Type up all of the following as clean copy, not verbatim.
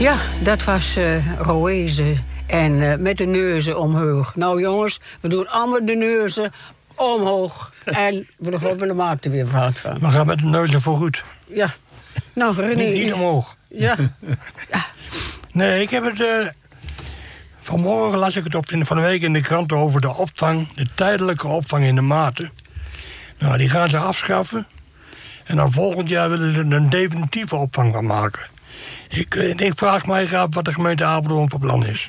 Ja, dat was Roeze. En met de neuzen omhoog. Nou jongens, we doen allemaal de neuzen omhoog. En we maken er weer wat van. We gaan met de neuzen voorgoed. Ja. Nou, René... Niet omhoog. Ja. Ja. Nee, ik heb het... vanmorgen las ik het van de week in de krant over de opvang. De tijdelijke opvang in de Maten. Nou, die gaan ze afschaffen. En dan volgend jaar willen ze een definitieve opvang van maken. Ik vraag mij af wat de gemeente Apeldoorn van plan is.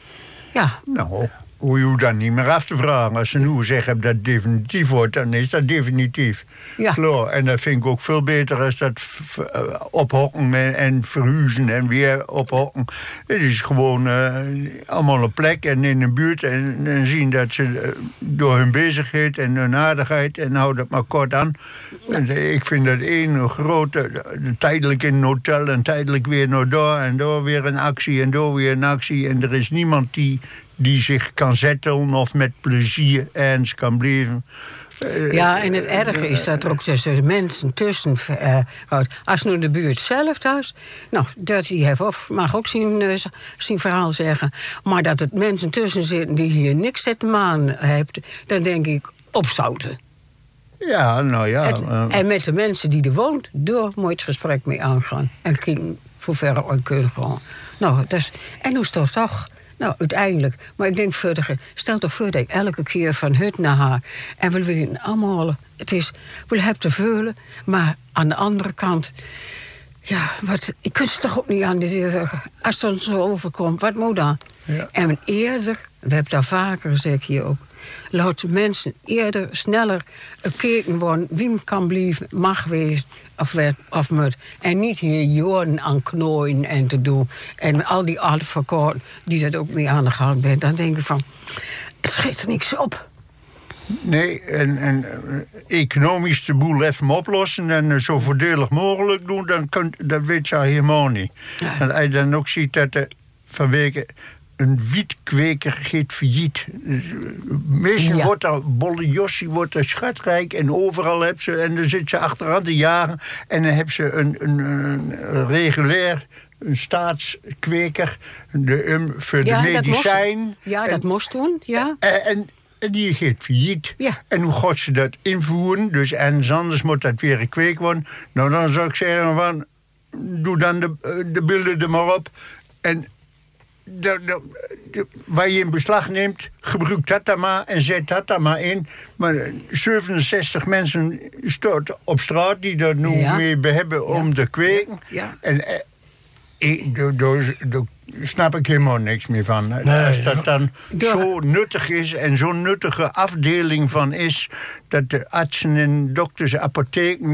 Ja. Nou, hoe je hoeft dan niet meer af te vragen. Als ze nu zeggen dat het definitief wordt, dan is dat definitief. Ja. Klaar. En dat vind ik ook veel beter als dat ophokken en verhuizen en weer ophokken. Het is gewoon allemaal een plek en in een buurt en zien dat ze door hun bezigheid en hun aardigheid en hou dat maar kort aan. Ik vind dat één grote, tijdelijk in een hotel en tijdelijk weer naar daar en daar weer een actie en daar weer een actie. En er is niemand die zich kan zetten of met plezier ergens kan blijven. Ja, en het erge is dat er ook tussen de mensen tussen... als nu de buurt zelf thuis... Nou, dat die mag ook zijn verhaal zeggen. Maar dat het mensen tussen zitten die hier niks te maken hebben... dan denk ik opzouten. Ja, nou ja. En met de mensen die er woont... door moet je het gesprek mee aangaan. En kijken voor verre ooit kunnen gaan. Nou, en hoe is dat toch... Nou, uiteindelijk. Maar ik denk verder, stel toch voor dat ik elke keer van hut naar haar... en we weten allemaal, het is, we hebben te vullen... maar aan de andere kant... Ja, ik kunt ze toch ook niet aan zeggen... als het zo overkomt, wat moet dan? Ja. En eerder, we hebben daar vaker gezegd hier ook... laat mensen eerder, sneller kijken worden... wie kan blijven, mag wezen of moet. En niet hier jaren aan knooien en te doen. En al die advocaten die dat ook mee aan de gang bent... dan denk ik van, het schiet er niks op. Nee, en economisch de boel even oplossen... en zo voordelig mogelijk doen, dat weet je helemaal niet. Ja. En als je dan ook ziet dat er vanwege... een wietkweker gaat failliet. Meestal wordt er, Bolle Jossie wordt er schatrijk... en overal heb ze, en dan zit ze achteraan te jagen... en dan heb ze een regulair, een staatskweker... voor de medicijn. Dat moest doen, ja. En die gaat failliet. Ja. En hoe gaat ze dat invoeren? Dus en anders moet dat weer een kweek worden. Nou, dan zou ik zeggen van... doe dan de beelden er maar op... en waar je in beslag neemt, gebruik dat dan maar en zet dat dan maar in. Maar 67 mensen staan op straat die er nu mee hebben om te kweken. Ja. En daar snap ik helemaal niks meer van. Nee, als dat dan zo nuttig is en zo'n nuttige afdeling van is... dat de artsen en dokters, apotheken...